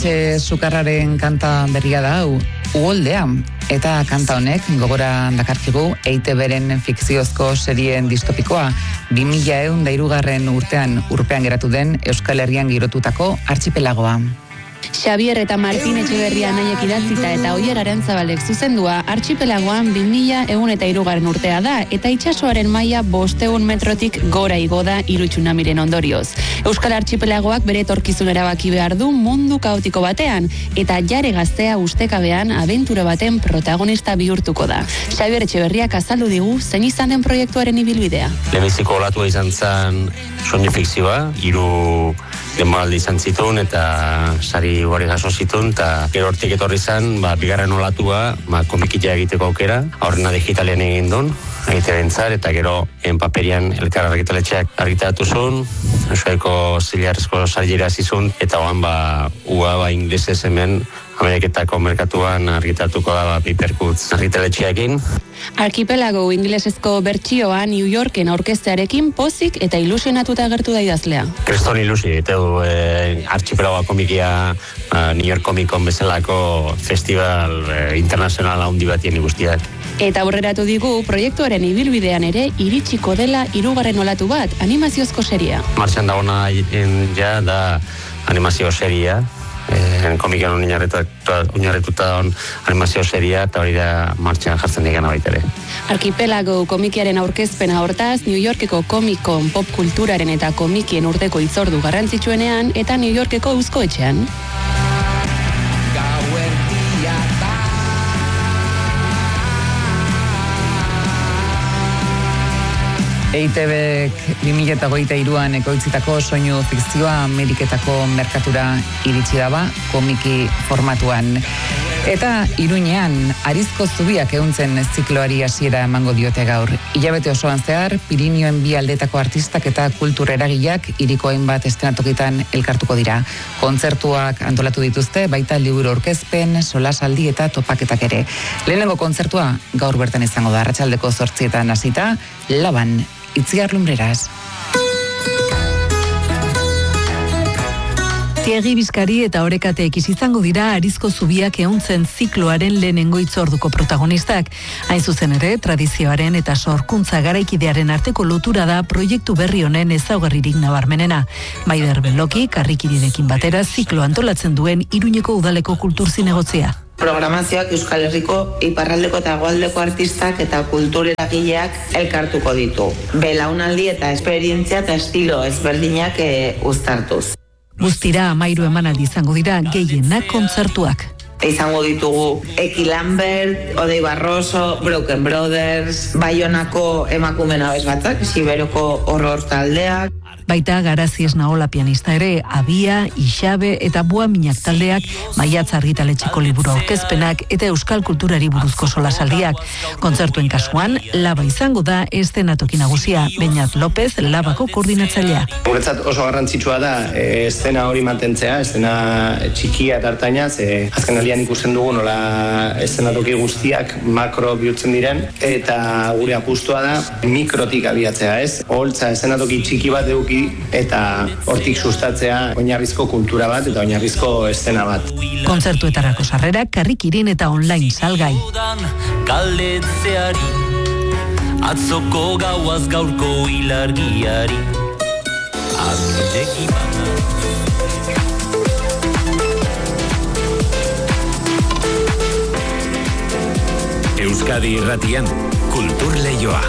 Sukarraren kanta berria da hau, Uholdea, eta kanta honek gogora dakarkigu EITB-ren fikziozko serien distopikoa 2003 urtean urpean geratu den Euskal Herrian girotutako Archipelagoa. Xabier eta Martin Etxeberria anaiek idatzita eta Oier Arantzabalek zuzendua Archipelagoan 2003 urtea da eta itsasoaren maila 500 metrotik gora igo da 3 tsunamiren ondorioz. Euskal Archipelagoak bere etorkizun erabaki behar du mundu kaotiko batean eta jare gaztea ustekabean abentura baten protagonista bihurtuko da. Xabier Etxeberriak azaldu digu zein izan den proiektuaren ibilbidea. Lehenbiziko olatua izan zen soinu fikzioa, 3 denboraldi izan zituen eta sari ugari jaso zituen eta gero hortik etorri zen, bigarren olatua komikia egiteko aukera, aurrena digitalean egin duen, egiterentzat eta gero paperian elkar argitaletxeak argitaratu zuen, Euskaiko zilarrezko sarjera zizun eta oan inglesez hemen Ameriketako merkatuan argitaratuko da Papercuts argitaletxeakin. Archipelago inglesezko bertsioa New Yorken aurkeztearekin pozik eta ilusionatuta agertu da idazlea. Kriston ilusio, eta Archipelagoa komikia New York Comic Con bezalako festival internazional handi batien guztiak. Eta aurreratu digu proiektuaren ibilbidean ere iritsiko dela 3. olatu bat, animaziozko seria. Martxan dagoena ja da animazio seria. Komikian oinarrituta dagoen animazio seria eta hori da martxan jartzen digana baita ere. Archipelago komikiaren aurkezpena hortaz, New Yorkeko komikon pop kulturaren eta komikien urteko hitzordu garrantzitsuenean eta New Yorkeko Eusko Etxean. EITBek 2023an ekoitzitako soinu fikzioa Ameriketako merkatura iritsi daba komiki formatuan. Eta Iruñean Arizko Zubiak ehuntzen zikloari hasiera emango diote gaur. Hilabete osoan zehar Pirinioen bi aldetako artistak eta kultur eragileak hiriko hainbat eszenatokitan elkartuko dira. Kontzertuak antolatu dituzte, baita liburu aurkezpen, solasaldi eta topaketak ere. Lehenengo kontzertua gaur bertan izango da, arratsaldeko 8 hasita, Laban, Itziar Lumbreras. Tiegi Bizkari eta Orekateek izango dira Arizko Zubiak ehuntzen zikloaren lehenengo hitzorduko protagonistak. Hain zuzen ere, tradizioaren eta sorkuntza garaikidearen arteko lotura da proiektu berri honen ezaugarririk nabarmenena. Maider Beloki, karrikirirekin batera ziklo antolatzen duen Iruñeko udaleko kultur zinegotzia. Programazioak Euskal Herriko iparraldeko eta hegoaldeko artistak eta kultur eragileak elkartuko ditu. Belaunaldi eta esperientzia eta estilo ezberdinak uztartuz. Guztira 13 emanaldi izango dira, gehienak kontzertuak. Izango ditugu Eki Lambert, Odei Barroso, Broken Brothers, Baionako emakumeen abesbatzak, Siberoko horror taldeak. Baita Garazi Esnaola pianista ere, Abia, Ixabe eta Bua Minak taldeak, Maiatza argitaletxeko liburu aurkezpenak eta euskal kulturari buruzko solasaldiak. Kontzertuen kasuan, Laba izango da eszenatoki nagusia, Beñat López, Labako koordinatzailea. Guretzat oso garrantzitsua da eszena hori mantentzea, eszena txikia eta hartaina, azken aldian ikusten dugu nola eszenatoki guztiak makro bihurtzen diren, eta gure apustua da mikrotik abiatzea, ez? Oholtza eszenatoki txiki bat eduki eta hortik sustatzea oinarrizko kultura bat eta oinarrizko eszena bat. Kontzertuetarako sarrerak karrikirin eta online salgai. Galdetzeari, atzoko gauaz gaurko ilargiari. Abideki Euskadi Irratian, Kultur Leioa.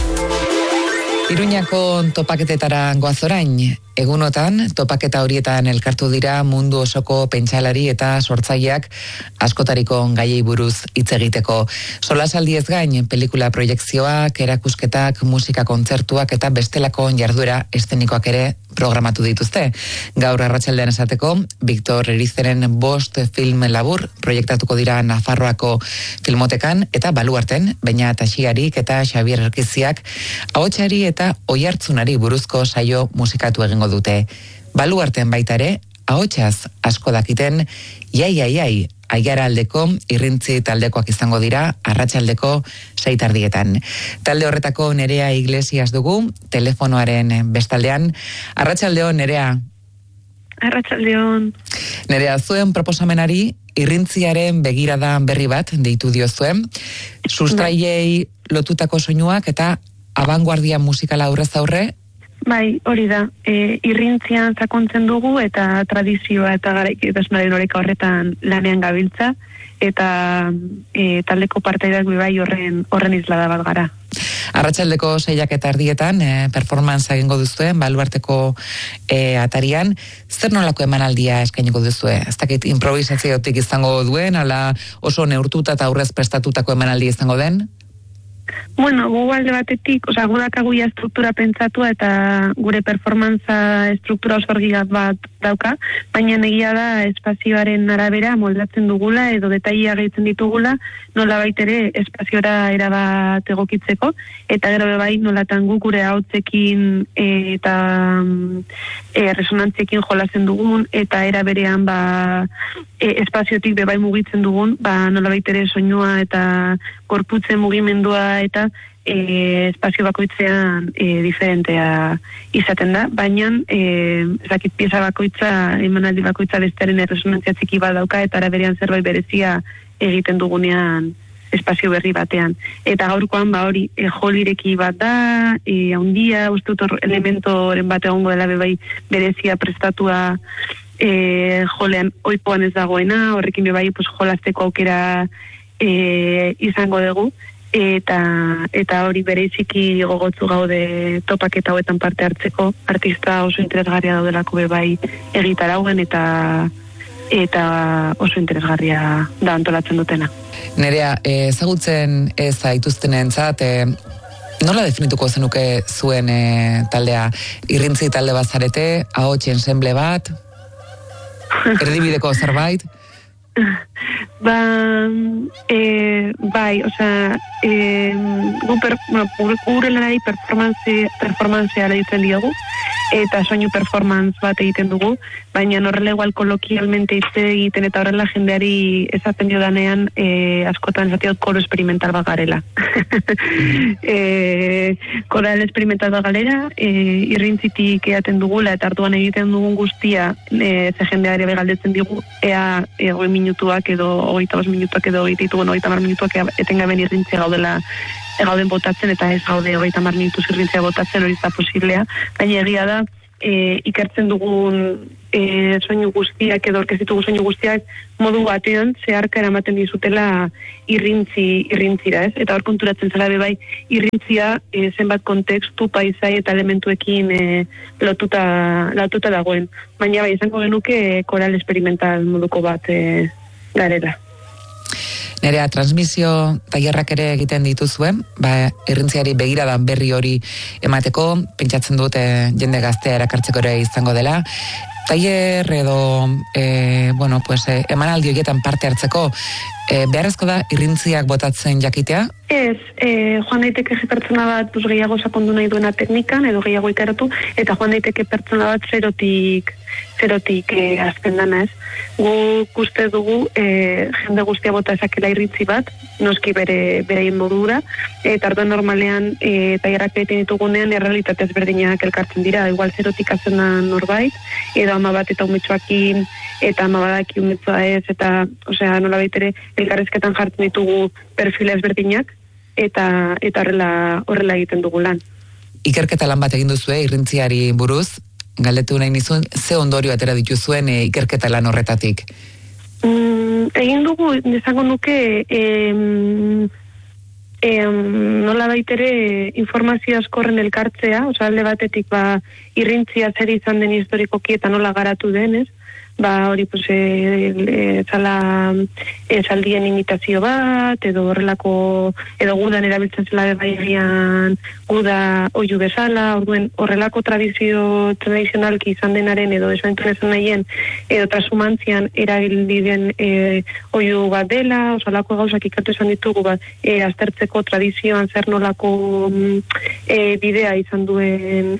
Iruñako topaketetara goaz orain. Egunotan, topaketa horietan elkartu dira mundu osoko pentsalari eta sortzaileak askotariko gaiei buruz hitz egiteko. Solasaldiez gain, pelikula proiekzioak, erakusketak, musika kontzertuak eta bestelako jarduera eszenikoak ere programatu dituzte. Gaur arratsaldean esateko, Victor Erizeren 5 film labur proiektatuko dira Nafarroako filmotekan eta Baluarten, Beñat Axigarik eta Xabier Erkiziak ahotsari eta oihartzunari buruzko saio musikatu egingo dute. Baluarten baita ere, ahotsaz asko dakiten Jai, Aiaraldeko irrintzi taldekoak izango dira arratsaldeko 6:00. Talde horretako Nerea Iglesias dugu telefonoaren bestaldean. Arratsaldeo Nerea. Arratsaldeon. Nerea, zuen proposamenari irrintziaren begirada berri bat deitu diozuen. Sustraiei lotutako soinuak eta abanguardia musikala aurrez aurre. Bai, hori da. Irrintzian sakontzen dugu eta tradizioa eta garaiketasunaren oreka horretan lanean gabiltza eta taldeko partaideak bai horren islada bat gara. Arratsaldeko 6:00 performance egingo duzuen baluarteko atarian. Zer nolako emanaldia eskainiko duzue? Ez dakit improvisaziotik izango duen, ala oso neurtuta eta aurrez prestatutako emanaldia izango den? Bueno, gu alde batetik, gu dakagu ja struktura pentsatua eta gure performantza struktura oso argi bat dauka, baina egia da espazioaren arabera moldatzen dugula edo detailea gehitzen ditugula, nola baitere espaziora erabat egokitzeko, eta gero bai nolatan guk gure ahotsekin eta resonantziekin jolazen dugun, eta era berean espaziotik bebai mugitzen dugun, nola baitere soinua eta gorputzen mugimendua eta espazio bakoitzean diferentea izaten da, baina ezakit pieza bakoitza, emanaldi bakoitza bestearen resonantzia txiki bat dauka eta araberean zerbait berezia egiten dugunean espazio berri batean. Eta gaurkoan hori jolireki bat da, handia, ustut elementoren bat egongo dela bebai berezia prestatua jolean oipoan ez dagoena, horrekin bebai jolazteko aukera izango dugu. Eta hori bereiziki gogotzu gaude topaketa hauetan parte hartzeko, artista oso interesgarria daudelako bebai egitarauen eta oso interesgarria da antolatzen dutena. Nerea, ezagutzen ez aituztenentzat, nola definituko zenuke zuen taldea? Irrintzi talde bat zarete, ahots ensemble bat, erdibideko zerbait? Bai, gure lanari performantzea ditzen diogu eta soinu performance bat egiten dugu, baina horrela igual kolokialmente hitz egiten eta horrela jendeari esaten dio danean askotan zatiot koro experimental bat garela. Koral experimental bat galera, irrintzitik eaten dugula eta hartuan egiten dugun guztia ze jendeari begaldetzen digu ea 20 minutuak edo 25 minutuak edo 30 minutuak etengaben irrintzia gauden botatzen eta ez gaude 30 minutuz irrintzia botatzen, hori da posiblea, baina egia da ikertzen dugun soinu guztiak edo orkestitugu soinu guztiak modu batean zeharka eramaten dizutela irrintzira, ez? Eta hor konturatzen zela bai irrintzia zenbat kontekstu, paisai eta elementuekin lotuta dagoen. Baina bai izango genuke koral experimental moduko bat garela. Nerea, transmisio tailerrak ere egiten dituzuen, irrintziari begiradan berri hori emateko, pentsatzen dut jende gaztea erakartzeko ere izango dela. Tailer edo emanaldi horietan parte hartzeko, beharrezko da irrintziak botatzen jakitea? Ez, joan daiteke pertsona bat gehiago sakondu nahi duena teknikan, edo gehiago ikaratu, eta joan daiteke pertsona bat zerotik azten dana, ez. Guk uste dugu jende guztia bota ezakela irritzi bat, noski bereien modura, eta arduan normalean tailerrak egiten ditugunean errealitate ezberdinak elkartzen dira, igual zerotik azten da norbait, edo ama bat eta umetxoakin, eta ama badaki umetxoa ez, eta nola baitere elkarrezketan jartzen ditugu perfila ezberdinak, eta horrela egiten dugu lan. Ikerketa lan bat egin duzue irrintziari buruz, galdetu nahi nizun, ze ondorio atera dituzuen ikerketa lan horretatik? Egin dugu, izango nuke, nola baitere informazio askorren elkartzea, alde batetik irrintzia zer izan den historikoki eta nola garatu denez, hori zala esaldien imitazio bat, edo horrelako, edo gudan erabiltzen zela baigian guda oiu bezala, horrelako tradizionalki izan denaren, edo esantzen ezan nahien, edo transumantzian erabiliden oiu bat dela, osalako gauzak ikertu esan ditugu, aztertzeko tradizioan zer nolako bidea izan duen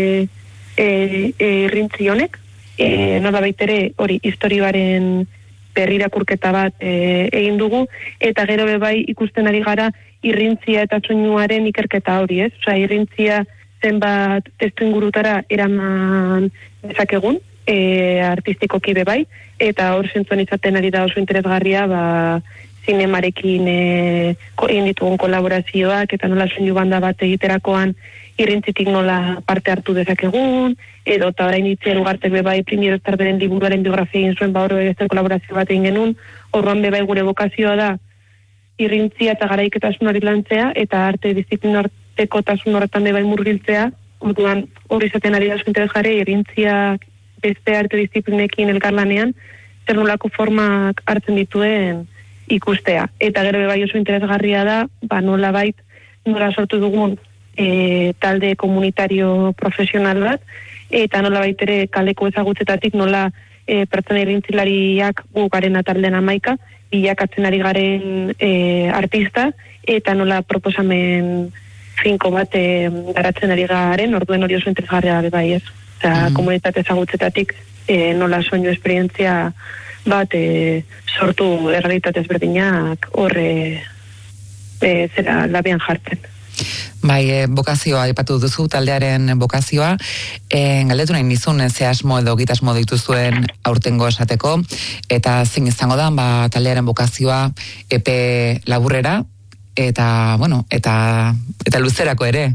irrintzi honek, nola baitere hori historioaren berrirakurketa bat egin dugu, eta gero bebai ikusten ari gara irrintzia eta soinuaren ikerketa hori, ez? Irrintzia zenbat testu ingurutara eraman dezakegun, artistikoki bai, eta hor zentzuan izaten ari da oso interesgarria, zinemarekin egin ditugun kolaborazioak, eta nola soinu banda bat egiterakoan irrintzitik nola parte hartu dezakegun, edo eta orain itzen ugartek bai Primiero Estarberen liburuaren biografia egin zuen, hor egiten kolaborazio bat egin genuen, horroan bai gure bokazioa da irrintzia eta garaiketasunari lantzea, eta arte disiplinartekotasun horretan bai murgiltzea, orduan hor izaten ari da oso interesgarria irrintziak beste arte disiplinekin elkarlanean, zer nolako formak hartzen dituen ikustea. Eta gero bai oso interesgarria da, nola sortu dugun talde komunitario profesional bat, eta nola baitere kaleko ezagutzetatik nola pertsona irrintzilariak gu garen atalden 11, bilakatzen ari garen artista, eta nola proposamen finko bat garatzen ari garen, orduen hori oso interesgarria da bai ez. Eta komunitate ezagutzetatik nola soinu esperientzia bat sortu errealitate ezberdinak horre zera labian jartzen. Bai, bokazioa aipatu duzu, taldearen bokazioa, galdetu nahi nizun ze asmo edo gitasmo dituzuen aurtengo esateko, eta zein izango da, taldearen bokazioa epe laburrera, eta, bueno, eta luzerako ere.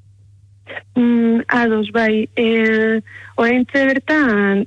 Ados, bai, oraintze bertan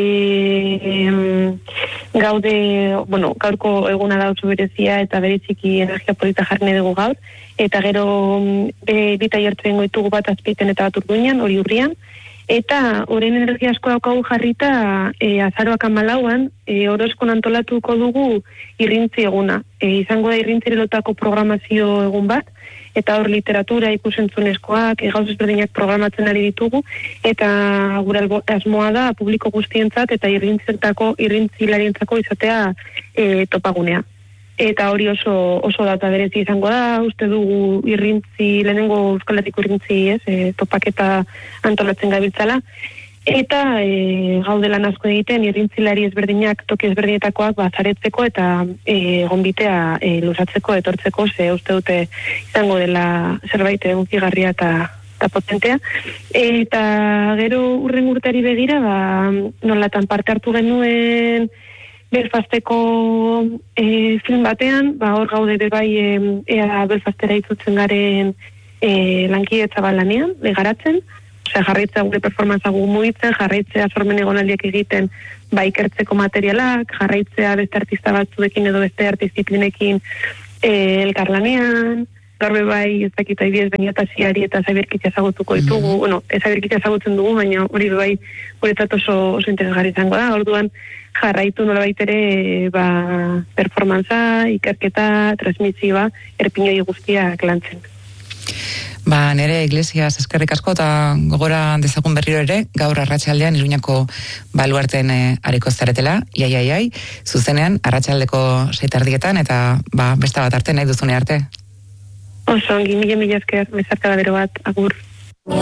gaude, gaurko eguna da oso berezia eta bereziki energia polita jarri dugu gaur, eta gero bi tailertu egingo ditugu bat Azpeiten eta bat Urduñan, hori urrian, eta orain energia asko daukagu jarrita azaroak 14an Orozkon antolatuko dugu irrintzi eguna. Izango da irrintzire lotako programazio egun bat, eta hor literatura, ikusentzunezkoak, gauz ezberdinak programatzen ari ditugu, eta gure asmoa da publiko guztientzat eta irrintzilarientzako izatea topagunea. Eta hori oso data berezi izango da, uste dugu lehenengo Euskal Herriko irrintzi topaketa antolatzen gabiltzala, eta gaude lan asko egiten irrintzilari ezberdinak, toki ezberdinetakoak zaretzeko eta gonbitea luzatzeko, etortzeko, ze uste dute izango dela zerbait egunkigarria eta potentea. Eta gero urren urteari begira, nolatan parte hartu genuen Belfasteko film batean, hor gaude bai ea Belfastera itzutzen garen lankidetza lanean, garatzen, jarraitzea gure performantza gu mugitzen, jarraitzea sormen egonaldiak egiten ikertzeko materialak, jarraitzea beste artista batzuekin edo beste artistiplinekin elkarlanean, gaur bai ez dakit aibiez beniataziari eta Zaibirkitza ezagutuko ditugu, Zaibirkitza ezagutzen dugu, baina hori bai guretzat oso interesgarri izango da, orduan jarraitu nolabait ere performantza, ikerketa, transmisioa, erpinoi guztiak lantzen. Nere Iglesias eskerrik asko eta gogora dezagun berriro ere, gaur arratsaldean Iruñako baluarten ariko zaretela, iai, zuzenean arratsaldeko 6:00 eta beste bat arte nahi duzune arte. Oso ongi, mila esker, bezarka da bero bat, agur.